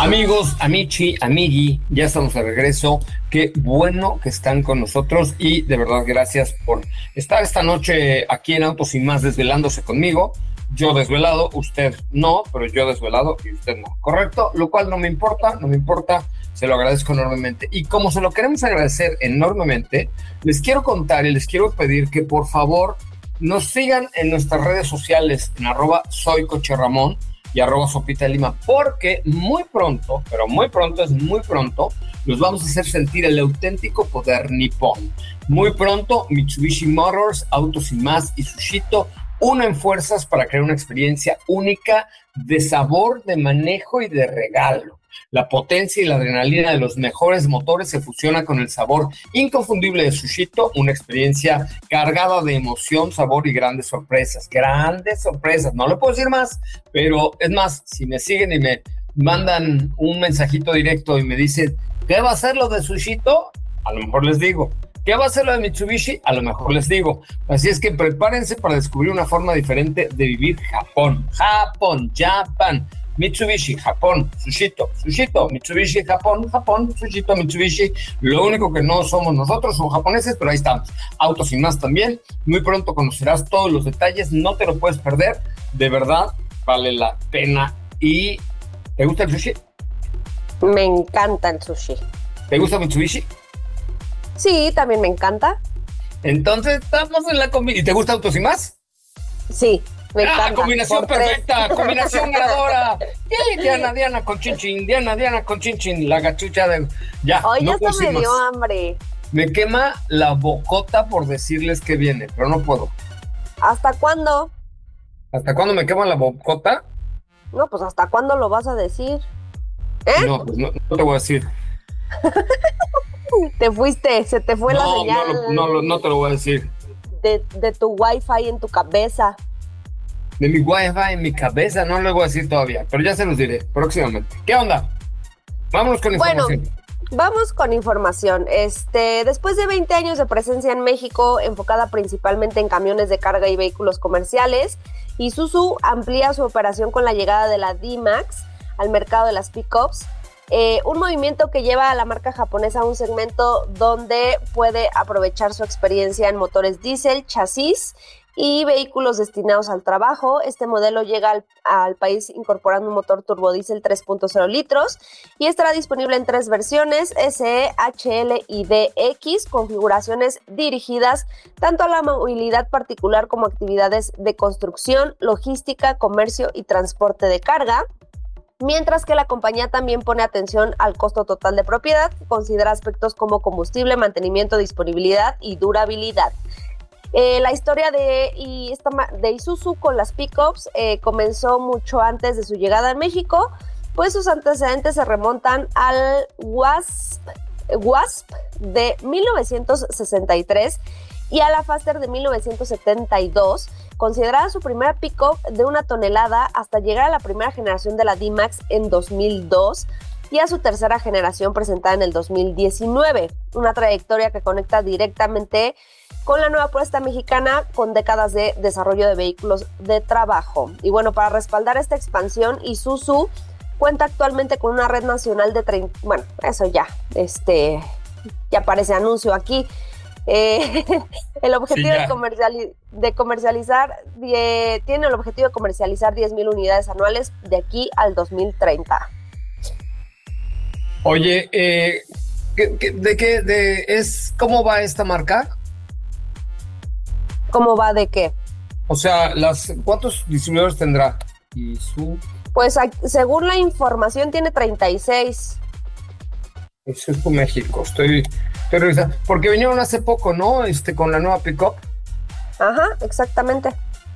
Amigos, amici, amigui, ya estamos de regreso. Qué bueno que están con nosotros y de verdad gracias por estar esta noche aquí en Autos y Más desvelándose conmigo. Yo desvelado, usted no, pero yo desvelado y usted no, ¿correcto? Lo cual no me importa, se lo agradezco enormemente. Y como se lo queremos agradecer enormemente, les quiero contar y les quiero pedir que por favor nos sigan en nuestras redes sociales en @soycocherramón y @Sopita Lima, porque muy pronto, pero muy pronto, es muy pronto, los vamos a hacer sentir el auténtico poder nipón. Muy pronto, Mitsubishi Motors, Autos y Más y Sushito unen fuerzas para crear una experiencia única de sabor, de manejo y de regalo. La potencia y la adrenalina de los mejores motores se fusiona con el sabor inconfundible de Sushito, una experiencia cargada de emoción, sabor y grandes sorpresas. Grandes sorpresas, no le puedo decir más, pero es más, si me siguen y me mandan un mensajito directo y me dicen, ¿qué va a ser lo de Sushito? A lo mejor les digo. ¿Qué va a ser lo de Mitsubishi? A lo mejor les digo. Así es que prepárense para descubrir una forma diferente de vivir Japón. Japón, Japan. Mitsubishi, Japón, Sushito, Mitsubishi, Japón, Sushito, Mitsubishi. Lo único que no somos nosotros, son japoneses, pero ahí estamos. Autos y Más también. Muy pronto conocerás todos los detalles, no te lo puedes perder. De verdad, vale la pena. ¿Y te gusta el sushi? Me encanta el sushi. ¿Te gusta Mitsubishi? Sí, también me encanta. Entonces estamos en la comida. ¿Y te gusta Autos y Más? Sí. Me encanta. Combinación perfecta, combinación ganadora. Diana con Chinchin, Diana con Chinchin, la gachucha de... Ya, hoy no ya me dio hambre. Me quema la bocota por decirles que viene, pero no puedo. ¿Hasta cuándo? ¿Hasta cuándo me quema la bocota? No, pues ¿hasta cuándo lo vas a decir? No, pues no te voy a decir. Te fuiste, se te fue la señal. No te lo voy a decir. De tu wifi en tu cabeza. De mi wifi en mi cabeza, no lo voy a decir todavía, pero ya se los diré próximamente. ¿Qué onda? Vámonos con información. Bueno, vamos con información. Después de 20 años de presencia en México, enfocada principalmente en camiones de carga y vehículos comerciales, Isuzu amplía su operación con la llegada de la D-Max al mercado de las pickups. Un movimiento que lleva a la marca japonesa a un segmento donde puede aprovechar su experiencia en motores diésel, chasis y vehículos destinados al trabajo. Este modelo llega al país incorporando un motor turbodiesel 3.0 litros y estará disponible en 3 versiones, SE, HL y DX, configuraciones dirigidas tanto a la movilidad particular como actividades de construcción, logística, comercio y transporte de carga. Mientras que la compañía también pone atención al costo total de propiedad, que considera aspectos como combustible, mantenimiento, disponibilidad y durabilidad. La historia de Isuzu con las pickups comenzó mucho antes de su llegada a México, pues sus antecedentes se remontan al Wasp de 1963 y a la Faster de 1972, considerada su primera pickup de 1 tonelada hasta llegar a la primera generación de la D-Max en 2002 y a su tercera generación presentada en el 2019, una trayectoria que conecta directamente con la nueva apuesta mexicana con décadas de desarrollo de vehículos de trabajo. Y bueno, para respaldar esta expansión, Isuzu cuenta actualmente con una red nacional de 30, bueno, eso ya aparece anuncio aquí. El objetivo de comercializar, tiene el objetivo de comercializar 10,000 unidades anuales de aquí al 2030. Oye, ¿cómo va esta marca? ¿Cómo va de qué? O sea, ¿cuántos distribuidores tendrá? Pues según la información tiene 36. Eso es por México, estoy revisando. Porque vinieron hace poco, ¿no? Con la nueva pickup. Ajá, exactamente.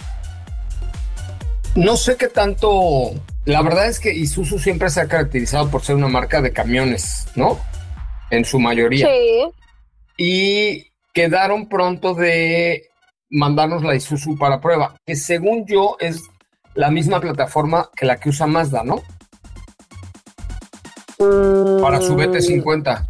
No sé qué tanto... La verdad es que Isuzu siempre se ha caracterizado por ser una marca de camiones, ¿no? En su mayoría. Sí. Y quedaron pronto de mandarnos la Isuzu para prueba, que según yo es la misma plataforma que la que usa Mazda, ¿no? Para su BT50.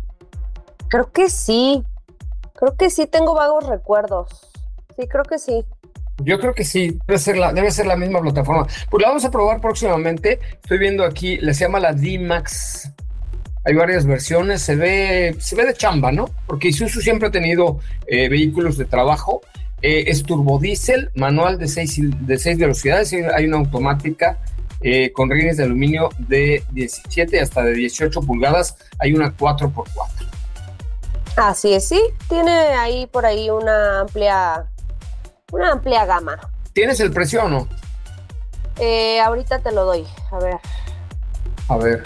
Creo que sí, tengo vagos recuerdos. Sí, creo que sí. Yo creo que sí, debe ser la misma plataforma. Pues la vamos a probar próximamente. Estoy viendo aquí, se llama la D-Max. Hay varias versiones, se ve de chamba, ¿no? Porque Isuzu siempre ha tenido vehículos de trabajo. Es turbodiesel, manual de 6 velocidades, hay una automática con rines de aluminio de 17 hasta de 18 pulgadas, hay una 4x4. Así es, sí, tiene ahí por ahí una amplia gama. ¿Tienes el precio o no? Ahorita te lo doy, a ver. A ver.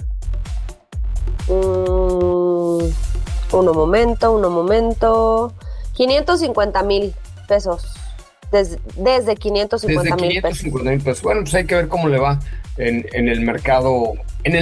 Un momento. 550,000 pesos. Desde 550,000 pesos. 550,000 pesos. Bueno, pues hay que ver cómo le va en el mercado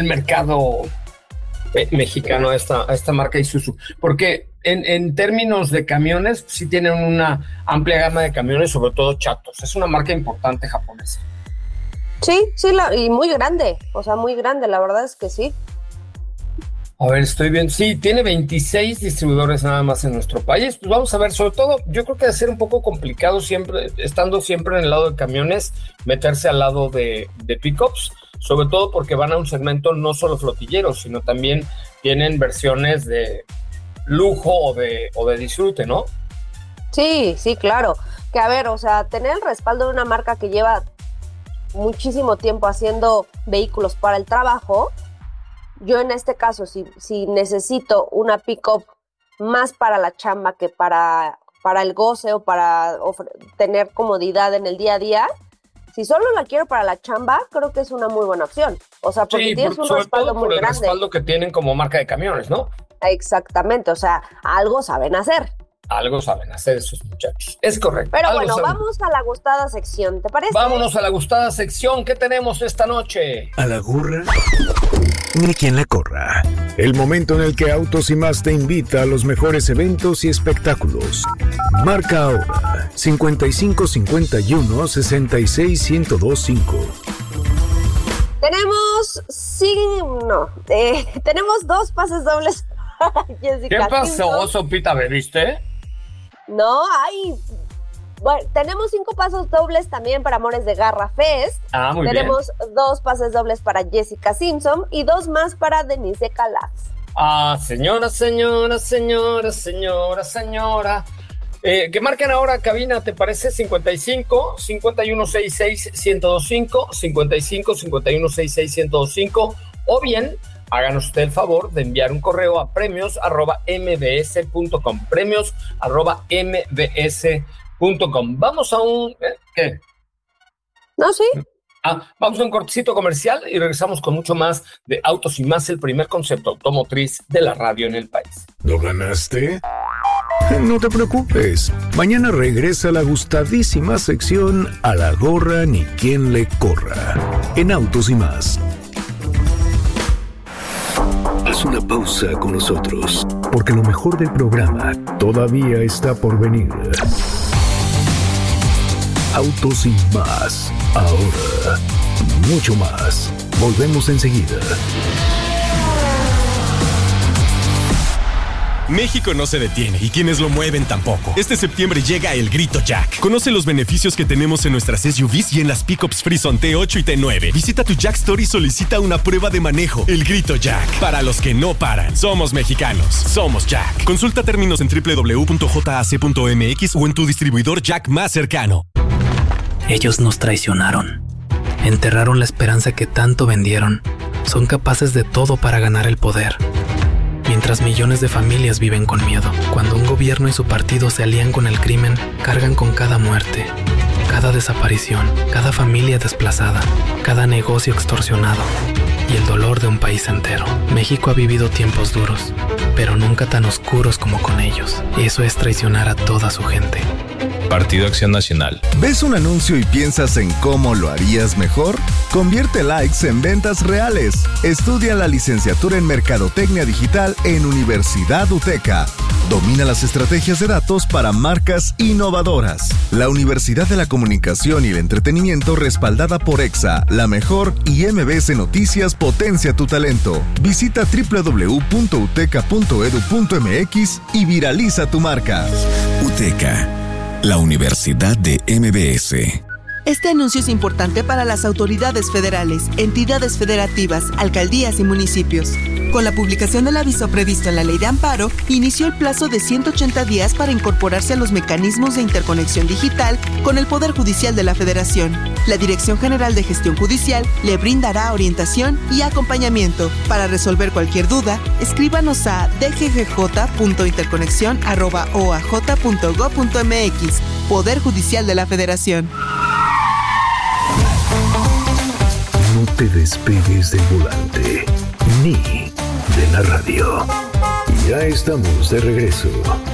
mexicano a esta marca Isuzu. Porque en términos de camiones, sí tienen una amplia gama de camiones, sobre todo chatos. Es una marca importante japonesa. Sí, y muy grande. O sea, muy grande, la verdad es que sí. A ver, estoy bien. Sí, tiene 26 distribuidores nada más en nuestro país. Pues vamos a ver, sobre todo, yo creo que debe ser un poco complicado estando siempre en el lado de camiones, meterse al lado de pickups, sobre todo porque van a un segmento no solo flotilleros, sino también tienen versiones de lujo o de disfrute, ¿no? Sí, claro. Que a ver, o sea, tener el respaldo de una marca que lleva muchísimo tiempo haciendo vehículos para el trabajo. Yo en este caso, si necesito una pick-up más para la chamba que para el goce o para tener comodidad en el día a día, si solo la quiero para la chamba, creo que es una muy buena opción. O sea, porque tienes un respaldo muy grande. El respaldo que tienen como marca de camiones, ¿no? Exactamente, o sea, algo saben hacer. Algo saben hacer esos muchachos. Es correcto. Pero bueno, vamos a la gustada sección, ¿te parece? Vámonos a la gustada sección. ¿Qué tenemos esta noche? A la gorra, ni quien la corra. El momento en el que Autos y Más te invita a los mejores eventos y espectáculos. Marca ahora 5551 66 1025. Tenemos 2 pases dobles para Jessica. ¿Qué pasó, Sopita? ¿Bebiste? No, bueno, tenemos 5 pasos dobles también para Amores de Garra Fest. Muy tenemos bien. 2 pases dobles para Jessica Simpson y 2 más para Denise Calaf. Señora. Que marquen ahora cabina, ¿te parece? 55 5166 1025, 55 5166 1025, o bien háganos usted el favor de enviar un correo a premios@mbs.com, premios@mbs.com. Vamos a un... ¿qué? No, sí. Vamos a un cortecito comercial y regresamos con mucho más de Autos y Más, el primer concepto automotriz de la radio en el país. ¿Lo ganaste? No te preocupes. Mañana regresa la gustadísima sección A la gorra ni quien le corra en Autos y Más. Haz una pausa con nosotros, porque lo mejor del programa todavía está por venir. Autos y Más. Ahora, mucho más. Volvemos enseguida. México no se detiene y quienes lo mueven tampoco. Este septiembre llega el Grito Jack. Conoce los beneficios que tenemos en nuestras SUVs y en las pickups Frison T8 y T9. Visita tu Jack Store y solicita una prueba de manejo. El Grito Jack. Para los que no paran. Somos mexicanos. Somos Jack. Consulta términos en www.jac.mx o en tu distribuidor Jack más cercano. Ellos nos traicionaron. Enterraron la esperanza que tanto vendieron. Son capaces de todo para ganar el poder. Mientras millones de familias viven con miedo. Cuando un gobierno y su partido se alían con el crimen, cargan con cada muerte, cada desaparición, cada familia desplazada, cada negocio extorsionado y el dolor de un país entero. México ha vivido tiempos duros, pero nunca tan oscuros como con ellos. Y eso es traicionar a toda su gente. Partido Acción Nacional. ¿Ves un anuncio y piensas en cómo lo harías mejor? Convierte likes en ventas reales. Estudia la licenciatura en Mercadotecnia Digital en Universidad UTECA. Domina las estrategias de datos para marcas innovadoras. La Universidad de la Comunicación y el Entretenimiento respaldada por EXA, La Mejor y MBS Noticias potencia tu talento. Visita www.uteca.edu.mx y viraliza tu marca. UTECA. la Universidad de MBS. Este anuncio es importante para las autoridades federales, entidades federativas, alcaldías y municipios. Con la publicación del aviso previsto en la Ley de Amparo, inició el plazo de 180 días para incorporarse a los mecanismos de interconexión digital con el Poder Judicial de la Federación. La Dirección General de Gestión Judicial le brindará orientación y acompañamiento. Para resolver cualquier duda, escríbanos a dggj.interconexión@oaj.gov.mx. Poder Judicial de la Federación. No te despegues del volante, ni de la radio. Ya estamos de regreso.